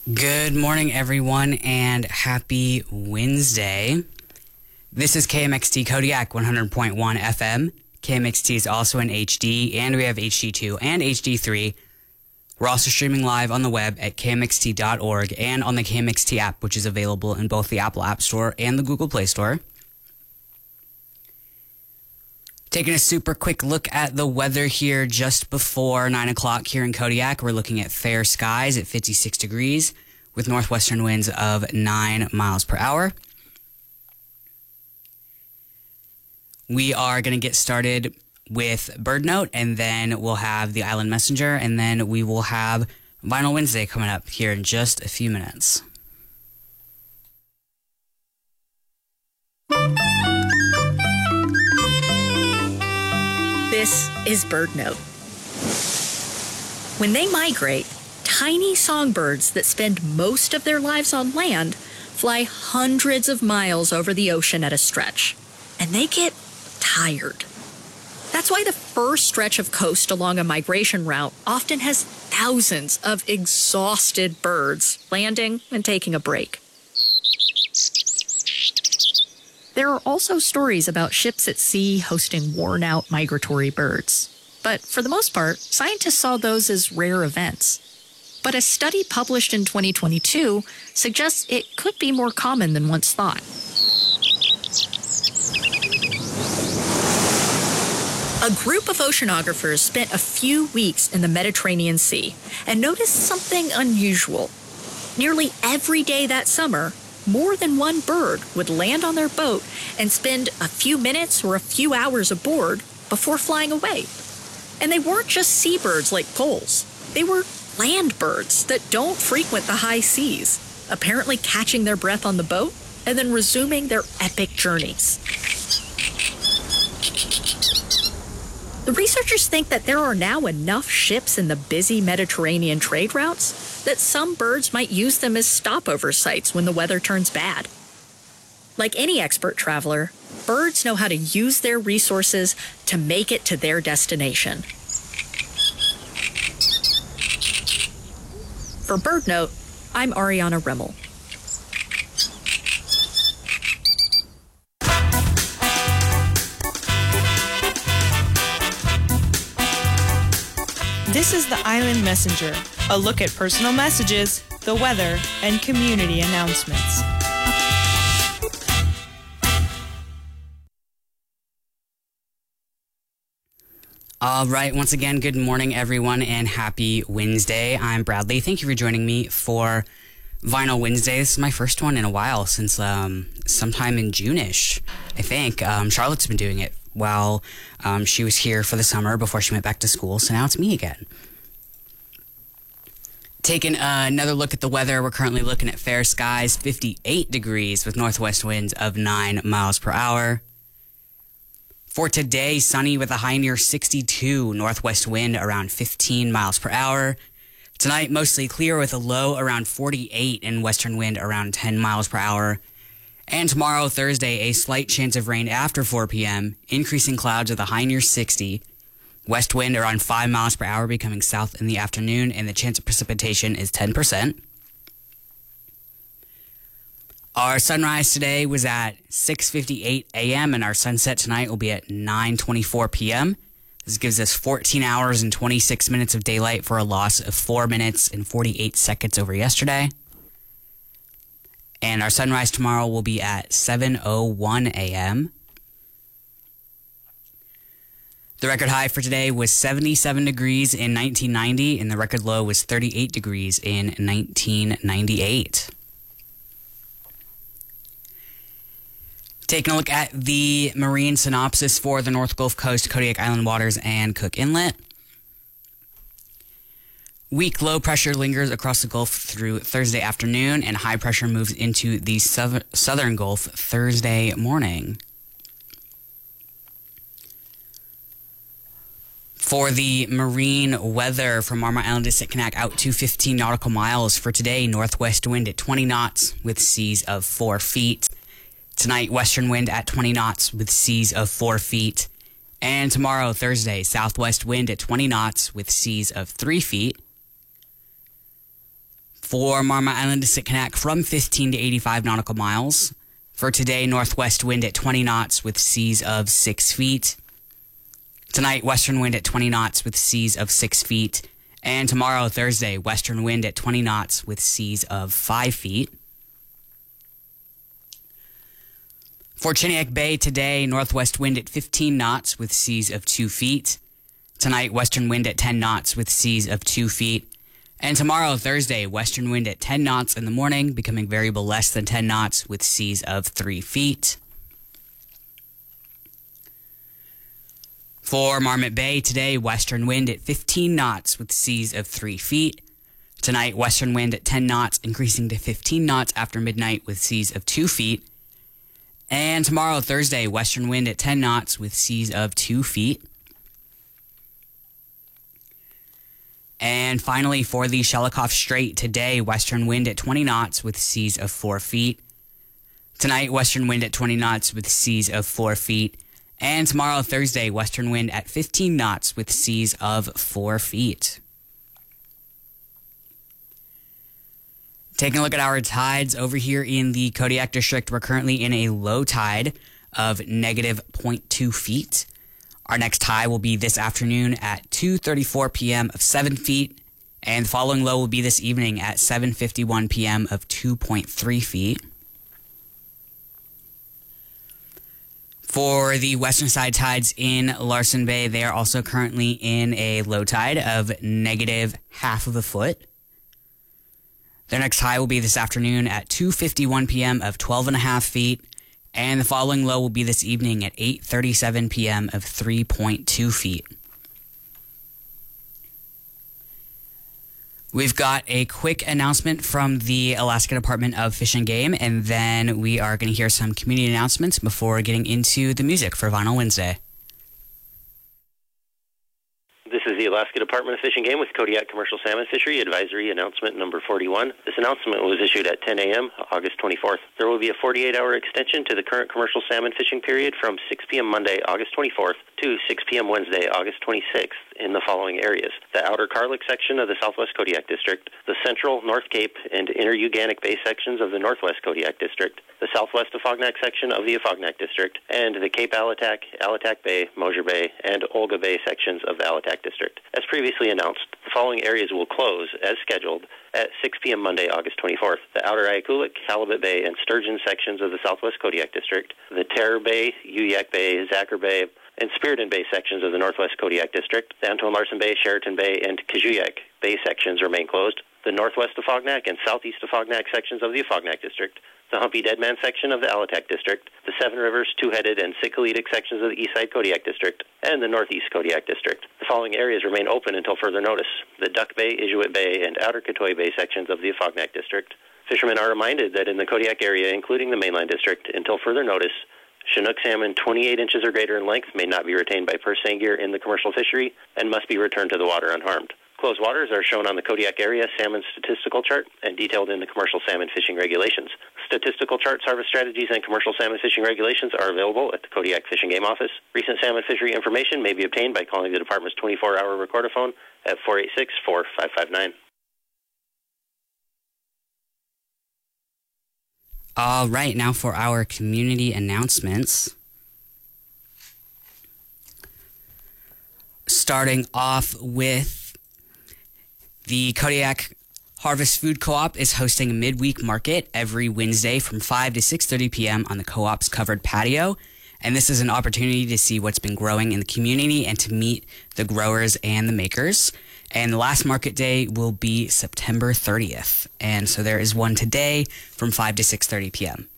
Good morning, everyone, and happy Wednesday. This is KMXT Kodiak 100.1 FM. KMXT is also in HD, and we have HD2 and HD3. We're also streaming live on the web at kmxt.org and on the KMXT app, which is available in both the Apple App Store and the Google Play Store. Taking a super quick look at the weather here just before 9 o'clock here in Kodiak. We're looking at fair skies at 56 degrees with northwestern winds of 9 miles per hour. We are going to get started with Bird Note, and then we'll have the Island Messenger, and then we will have Vinyl Wednesday coming up here in just a few minutes. This is Bird Note. When they migrate, tiny songbirds that spend most of their lives on land fly hundreds of miles over the ocean at a stretch, and they get tired. That's why the first stretch of coast along a migration route often has thousands of exhausted birds landing and taking a break. There are also stories about ships at sea hosting worn-out migratory birds. But for the most part, scientists saw those as rare events. But a study published in 2022 suggests it could be more common than once thought. A group of oceanographers spent a few weeks in the Mediterranean Sea and noticed something unusual. Nearly every day that summer, more than one bird would land on their boat and spend a few minutes or a few hours aboard before flying away. And they weren't just seabirds like gulls. They were land birds that don't frequent the high seas, apparently catching their breath on the boat and then resuming their epic journeys. The researchers think that there are now enough ships in the busy Mediterranean trade routes that some birds might use them as stopover sites when the weather turns bad. Like any expert traveler, birds know how to use their resources to make it to their destination. For Bird Note, I'm Ariana Rimmel. This is the Island Messenger, a look at personal messages, the weather, and community announcements. All right, once again, good morning, everyone, and happy Wednesday. I'm Bradley. Thank you for joining me for Vinyl Wednesday. This is my first one in a while, since sometime in June-ish, I think. Charlotte's been doing it while she was here for the summer before she went back to school, so now it's me again. Taking another look at the weather, we're currently looking at fair skies, 58 degrees with northwest winds of 9 miles per hour. For today, sunny with a high near 62, northwest wind around 15 miles per hour. Tonight, mostly clear with a low around 48 and western wind around 10 miles per hour. And tomorrow, Thursday, a slight chance of rain after 4 p.m., increasing clouds with a high near 60. West wind around 5 miles per hour becoming south in the afternoon, and the chance of precipitation is 10%. Our sunrise today was at 6:58 a.m., and our sunset tonight will be at 9:24 p.m. This gives us 14 hours and 26 minutes of daylight for a loss of 4 minutes and 48 seconds over yesterday. And our sunrise tomorrow will be at 7:01 a.m. The record high for today was 77 degrees in 1990, and the record low was 38 degrees in 1998. Taking a look at the marine synopsis for the North Gulf Coast, Kodiak Island waters, and Cook Inlet. Weak low pressure lingers across the Gulf through Thursday afternoon, and high pressure moves into the southern Gulf Thursday morning. For the marine weather from Marmot Island to Sitkinak out to 15 nautical miles for today, northwest wind at 20 knots with seas of 4 feet. Tonight, western wind at 20 knots with seas of 4 feet. And tomorrow, Thursday, southwest wind at 20 knots with seas of 3 feet. For Marmot Island to Sitkinak from 15 to 85 nautical miles. For today, northwest wind at 20 knots with seas of 6 feet. Tonight, western wind at 20 knots with seas of 6 feet. And tomorrow, Thursday, western wind at 20 knots with seas of 5 feet. For Chiniak Bay today, northwest wind at 15 knots with seas of 2 feet. Tonight, western wind at 10 knots with seas of 2 feet. And tomorrow, Thursday, western wind at 10 knots in the morning, becoming variable less than 10 knots with seas of 3 feet. For Marmot Bay today, western wind at 15 knots with seas of 3 feet. Tonight, western wind at 10 knots, increasing to 15 knots after midnight with seas of 2 feet. And tomorrow, Thursday, western wind at 10 knots with seas of 2 feet. And finally, for the Shelikof Strait today, western wind at 20 knots with seas of 4 feet. Tonight, western wind at 20 knots with seas of 4 feet. And tomorrow, Thursday, western wind at 15 knots with seas of 4 feet. Taking a look at our tides over here in the Kodiak District, we're currently in a low tide of negative 0.2 feet. Our next high will be this afternoon at 2:34 p.m. of 7 feet, and the following low will be this evening at 7:51 p.m. of 2.3 feet. For the western side tides in Larsen Bay, they are also currently in a low tide of negative half of a foot. Their next high will be this afternoon at 2:51 p.m. of 12.5 feet. And the following low will be this evening at 8:37 p.m. of 3.2 feet. We've got a quick announcement from the Alaska Department of Fish and Game, and then we are going to hear some community announcements before getting into the music for Vinyl Wednesday. This is the Alaska Department of Fish and Game with Kodiak Commercial Salmon Fishery Advisory Announcement Number 41. This announcement was issued at 10 a.m. August 24th. There will be a 48-hour extension to the current commercial salmon fishing period from 6 p.m. Monday, August 24th to 6 p.m. Wednesday, August 26th in the following areas: the outer Karlik section of the Southwest Kodiak District, the central North Cape and inner Uganic Bay sections of the Northwest Kodiak District, the southwest Afognak section of the Afognak District, and the Cape Alatak, Alatak Bay, Mosier Bay, and Olga Bay sections of the Alatak District. As previously announced, the following areas will close, as scheduled, at 6 p.m. Monday, August 24th. The outer Ayakulik, Halibut Bay, and Sturgeon sections of the Southwest Kodiak District, the Terror Bay, Uyak Bay, Zacher Bay, and Spiriton Bay sections of the Northwest Kodiak District, the Anton Larsen Bay, Sheraton Bay, and Kajuyak Bay sections remain closed. The Northwest Afognak and Southeast Afognak sections of the Afognak District, the Humpy Deadman section of the Alatak District, the Seven Rivers, Two-Headed, and Sikalitic sections of the Eastside Kodiak District, and the Northeast Kodiak District. The following areas remain open until further notice: the Duck Bay, Inuit Bay, and Outer Katoy Bay sections of the Afognak District. Fishermen are reminded that in the Kodiak area, including the mainland district, until further notice, Chinook salmon 28 inches or greater in length may not be retained by purse seine gear in the commercial fishery and must be returned to the water unharmed. Closed waters are shown on the Kodiak Area Salmon Statistical Chart and detailed in the Commercial Salmon Fishing Regulations. Statistical charts, harvest strategies, and commercial salmon fishing regulations are available at the Kodiak Fish and Game Office. Recent salmon fishery information may be obtained by calling the department's 24-hour recorder-phone at 486-4559. All right, now for our community announcements. Starting off with the Kodiak Harvest Food Co-op is hosting a midweek market every Wednesday from 5 to 6:30 p.m. on the co-op's covered patio. And this is an opportunity to see what's been growing in the community and to meet the growers and the makers. And the last market day will be September 30th. And so there is one today from 5 to 6:30 p.m.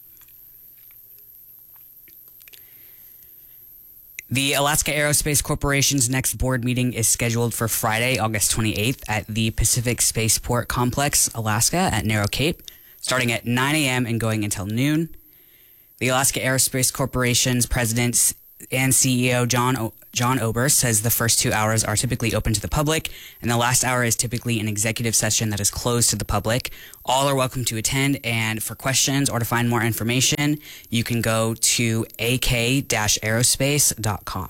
The Alaska Aerospace Corporation's next board meeting is scheduled for Friday, August 28th at the Pacific Spaceport Complex, Alaska at Narrow Cape, starting at 9 a.m. and going until noon. The Alaska Aerospace Corporation's president and CEO, John Oberst, says the first 2 hours are typically open to the public, and the last hour is typically an executive session that is closed to the public. All are welcome to attend, and for questions or to find more information, you can go to ak-aerospace.com.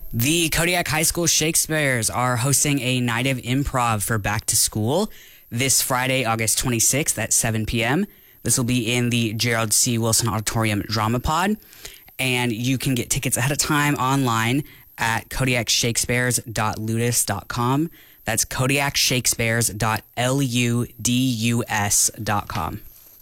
The Kodiak High School Shakespeares are hosting a night of improv for back to school this Friday, August 26th at 7 p.m. This will be in the Gerald C. Wilson Auditorium Drama Pod, and you can get tickets ahead of time online at kodiakshakespeares.ludus.com. That's kodiakshakespeares.ludus.com.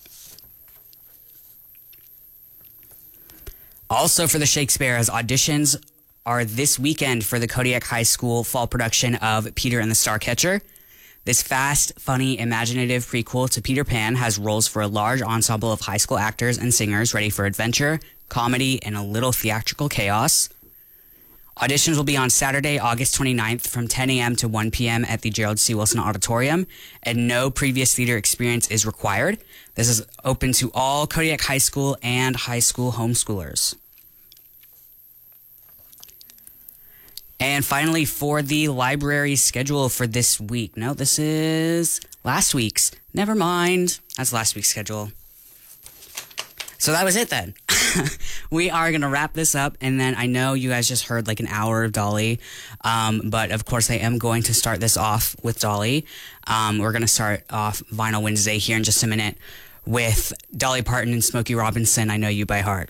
Also for the Shakespeares, auditions are this weekend for the Kodiak High School fall production of Peter and the Starcatcher. This fast, funny, imaginative prequel to Peter Pan has roles for a large ensemble of high school actors and singers ready for adventure, comedy, and a little theatrical chaos. Auditions will be on Saturday, August 29th from 10 a.m. to 1 p.m. at the Gerald C. Wilson Auditorium, and no previous theater experience is required. This is open to all Kodiak High School and high school homeschoolers. And finally, for the library schedule for this week. No, this is last week's. Never mind. That's last week's schedule. So that was it then. We are going to wrap this up, and then I know you guys just heard like an hour of Dolly, but of course I am going to start this off with Dolly. We're going to start off Vinyl Wednesday here in just a minute with Dolly Parton and Smokey Robinson, I Know You by Heart.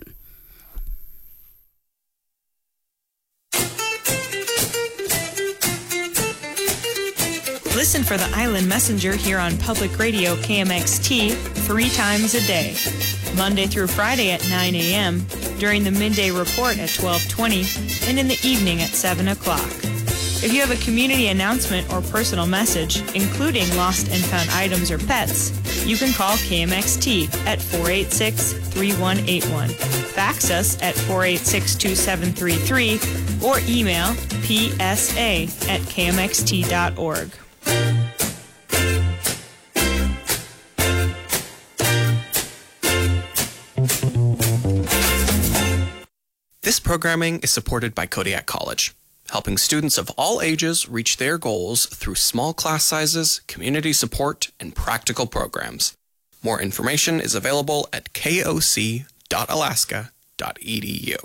Listen for the Island Messenger here on Public Radio KMXT 3 times a day, Monday through Friday at 9 a.m., during the midday report at 12:20, and in the evening at 7 o'clock. If you have a community announcement or personal message, including lost and found items or pets, you can call KMXT at 486-3181, fax us at 486-2733, or email psa@kmxt.org. This programming is supported by Kodiak College, helping students of all ages reach their goals through small class sizes, community support, and practical programs. More information is available at koc.alaska.edu.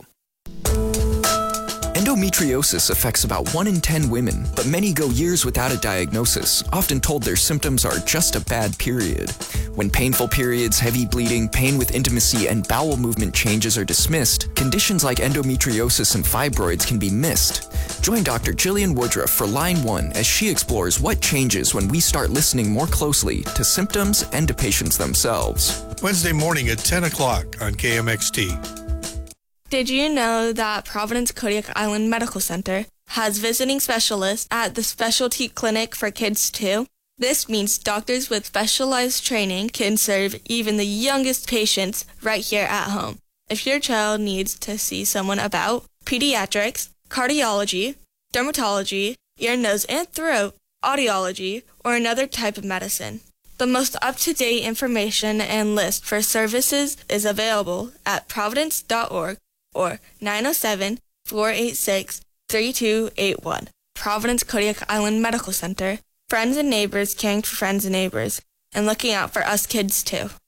Endometriosis affects about 1 in 10 women, but many go years without a diagnosis, often told their symptoms are just a bad period. When painful periods, heavy bleeding, pain with intimacy, and bowel movement changes are dismissed, conditions like endometriosis and fibroids can be missed. Join Dr. Jillian Woodruff for Line 1 as she explores what changes when we start listening more closely to symptoms and to patients themselves. Wednesday morning at 10 o'clock on KMXT. Did you know that Providence Kodiak Island Medical Center has visiting specialists at the specialty clinic for kids too? This means doctors with specialized training can serve even the youngest patients right here at home. If your child needs to see someone about pediatrics, cardiology, dermatology, ear, nose, and throat, audiology, or another type of medicine, the most up-to-date information and list for services is available at providence.org or 907-486-3281. Providence Kodiak Island Medical Center, friends and neighbors caring for friends and neighbors, and looking out for us kids too.